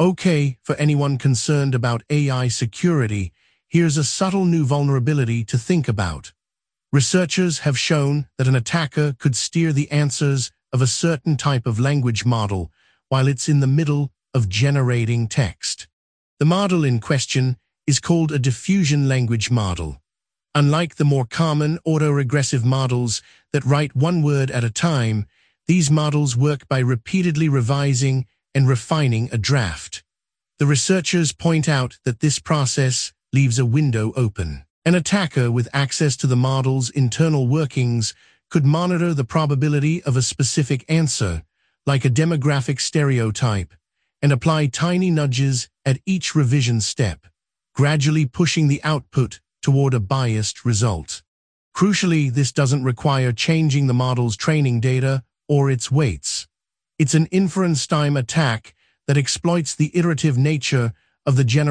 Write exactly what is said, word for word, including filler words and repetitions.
Okay, for anyone concerned about A I security, here's a subtle new vulnerability to think about. Researchers have shown that an attacker could steer the answers of a certain type of language model while it's in the middle of generating text. The model in question is called a diffusion language model. Unlike the more common autoregressive models that write one word at a time, these models work by repeatedly revising and refining a draft. The researchers point out that this process leaves a window open. An attacker with access to the model's internal workings could monitor the probability of a specific answer, like a demographic stereotype, and apply tiny nudges at each revision step, gradually pushing the output toward a biased result. Crucially, this doesn't require changing the model's training data or its weights. It's an inference time attack that exploits the iterative nature of the generation